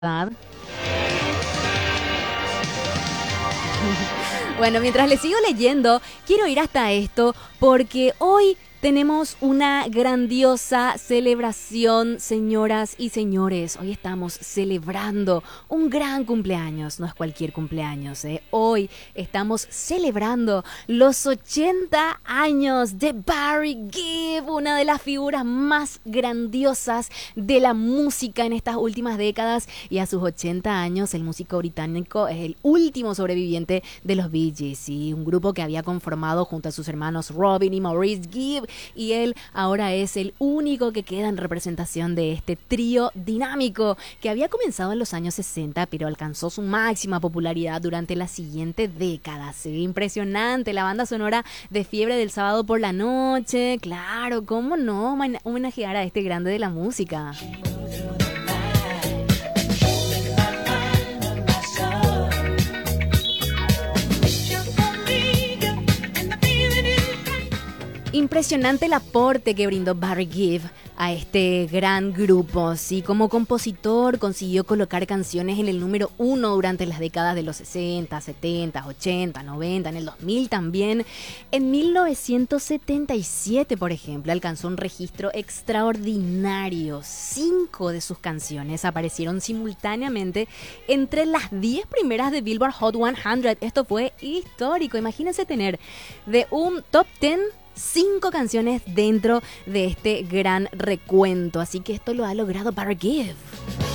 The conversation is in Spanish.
¿verdad? Bueno, mientras le sigo leyendo, quiero ir hasta esto porque hoy tenemos una grandiosa celebración, señoras y señores. Hoy estamos celebrando un gran cumpleaños, no es cualquier cumpleaños, ¿eh? Hoy estamos celebrando los 80 años de Barry Gibb, una de las figuras más grandiosas de la música en estas últimas décadas. Y a sus 80 años, el músico británico es el último sobreviviente de los Bee Gees, ¿sí? Un grupo que había conformado junto a sus hermanos Robin y Maurice Gibb, y él ahora es el único que queda en representación de este trío dinámico que había comenzado en los años 60, pero alcanzó su máxima popularidad durante la siguiente década. Sí, impresionante, la banda sonora de Fiebre del Sábado por la Noche, claro, cómo no homenajear a este grande de la música. Impresionante el aporte que brindó Barry Gibb a este gran grupo, ¿sí? Como compositor consiguió colocar canciones en el número 1 durante las décadas de los 60, 70, 80, 90, en el 2000 también. En 1977, por ejemplo, alcanzó un registro extraordinario. 5 de sus canciones aparecieron simultáneamente entre las 10 primeras de Billboard Hot 100. Esto fue histórico. Imagínense tener de un top 10 5 canciones dentro de este gran recuento. Así que esto lo ha logrado Barry Gibb.